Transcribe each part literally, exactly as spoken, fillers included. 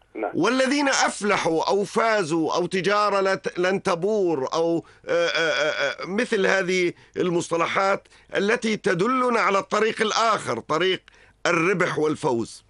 نعم. والذين أفلحوا أو فازوا أو تجارة لن تبور أو مثل هذه المصطلحات التي تدلنا على الطريق الآخر، طريق الربح والفوز.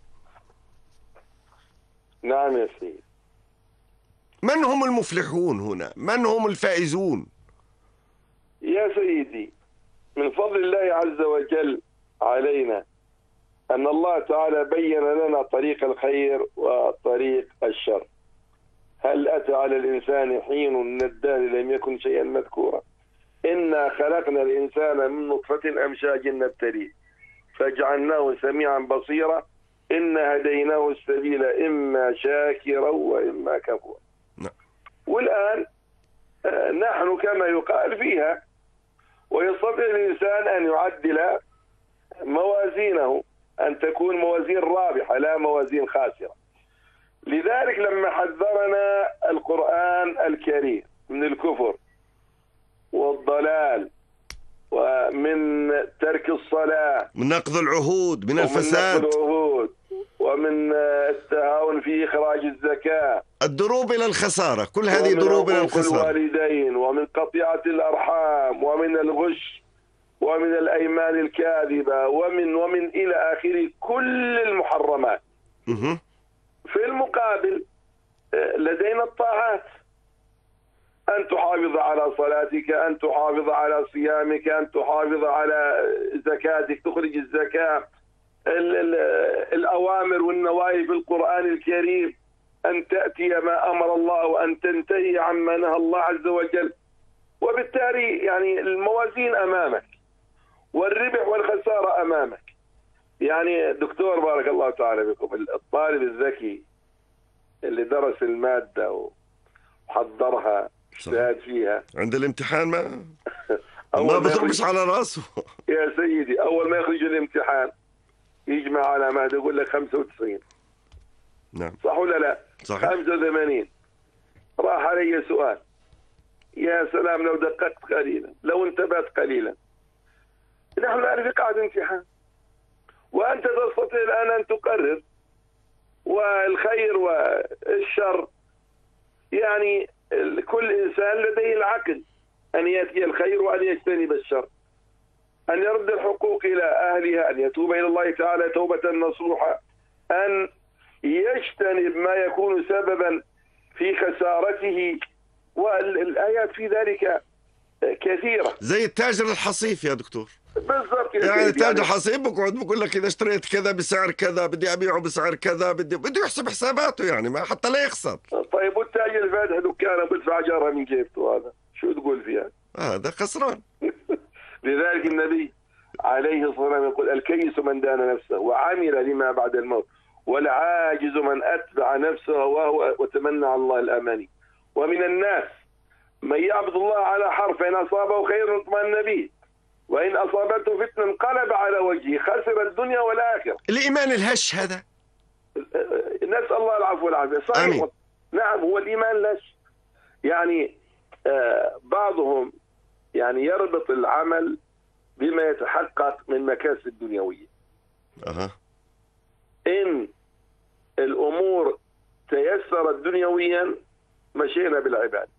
نعم يا سيدي. من هم المفلحون هنا؟ من هم الفائزون؟ يا سيدي، من فضل الله عز وجل علينا أن الله تعالى بين لنا طريق الخير وطريق الشر. هل أتى على الإنسان حين من الدهر لم يكن شيئا مذكورا؟ إنا خلقنا الإنسان من نطفة أمشاج نبتليه فجعلناه سميعا بصيرا إنا هديناه السبيل إما شاكرا وإما كفورا. والآن نحن كما يقال فيها، ويستطيع الإنسان أن يعدل موازينه أن تكون موازين رابحة لا موازين خاسرة. لذلك لما حذرنا القرآن الكريم من الكفر والضلال ومن ترك الصلاة، من نقض العهود، من الفساد، ومن نقض العهود، ومن التهاون في إخراج الزكاة، الدروب إلى الخسارة، كل هذه دروب إلى الخسارة، الوالدين، ومن قطيعة الأرحام، ومن الغش، ومن الأيمان الكاذبة، ومن ومن إلى آخره كل المحرمات. في المقابل لدينا الطاعات، أن تحافظ على صلاتك، أن تحافظ على صيامك، أن تحافظ على زكاتك، تخرج الزكاة، الأوامر والنواهي في القرآن الكريم، أن تأتي ما أمر الله وأن تنتهي عما نهى الله عز وجل. وبالتالي يعني الموازين أمامك والربح والخسارة أمامك. يعني دكتور بارك الله تعالى بكم، الطالب الذكي اللي درس المادة وحضرها اجتهاد فيها عند الامتحان ما ما بضربش على راسه يا سيدي. أول ما يخرج الامتحان يجمع علامات يقول لك خمسة وتسعين. نعم صح ولا لا؟ صحيح. خمسة وثمانين. راح علي سؤال، يا سلام لو دققت قليلا، لو انتبهت قليلا. نحن نعرف قاعدة امتحان، وأنت تستطيع الآن أن تقرر، والخير والشر يعني كل إنسان لديه العقل أن يأتي الخير وأن يجتنب الشر، أن يرد الحقوق إلى أهلها، أن يتوب إلى الله تعالى توبة نصوحة، أن يجتنب ما يكون سببا في خسارته. والآيات في ذلك كثيرة. زي التاجر الحصيف يا دكتور. بالضبط. يعني التاجر الحصيف بقعد بقول لك إذا اشتريت كذا بسعر كذا بدي أبيعه بسعر كذا، بدي بده يحسب حساباته يعني ما حتى لا يخسر. طيب والتاجر الفاتح دكانه بدفع جارها من جيبته، هذا شو تقول فيها؟ هذا خسران. لذلك النبي عليه الصلاة والسلام يقول الكيس من دان نفسه وعمل لما بعد الموت، والعاجز من أتبع نفسه وهو وتمنى على الله الأماني. ومن الناس من يعبد الله على حرف، فإن أصابه خير اطمأن به وإن أصابته فتنة انقلب على وجهه خسر الدنيا والآخرة. الإيمان الهش هذا، نسأل الله العفو والعافية. صحيح. آمين. نعم هو الإيمان الهش. يعني آه بعضهم يعني يربط العمل بما يتحقق من مكاسب دنيوية. أه. إن الأمور تيسرت دنيويا مشينا بالعباد.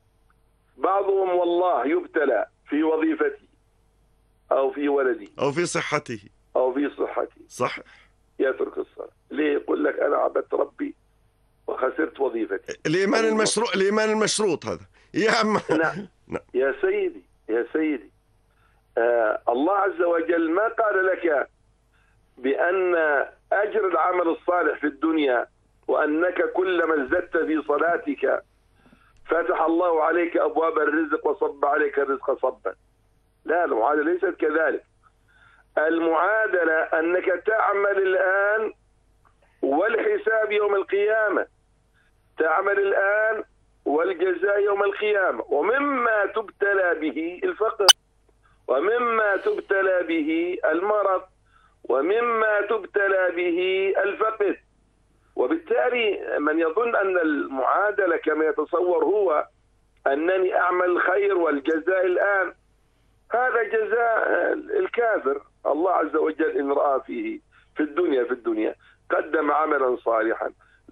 بعضهم والله يبتلى في وظيفته أو في ولده أو في صحته أو في صحته، صح، يترك الصلاة. ليه؟ يقول لك أنا عبدت ربي وخسرت وظيفتي. الإيمان المشروط، الإيمان المشروط هذا يا عم. نعم. يا سيدي يا سيدي آه الله عز وجل ما قال لك بأن أجر العمل الصالح في الدنيا وأنك كلما ازددت في صلاتك فتح الله عليك أبواب الرزق وصب عليك الرزق صبا. لا، المعادلة ليست كذلك. المعادلة أنك تعمل الآن والحساب يوم القيامة، تعمل الآن والجزاء يوم القيامة. ومما تبتلى به الفقر، ومما تبتلى به المرض، ومما تبتلى به الفقر. وبالتالي من يظن أن المعادلة كما يتصور هو أنني أعمل الخير والجزاء الآن، هذا جزاء الكافر. الله عز وجل إن رأى فيه في الدنيا في الدنيا قدم عملا صالحا